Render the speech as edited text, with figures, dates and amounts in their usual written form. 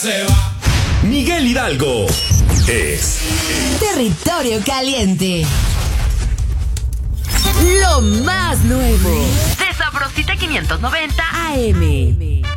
se va. Miguel Hidalgo es Territorio Caliente. Lo más nuevo de Sabrosita 590 AM.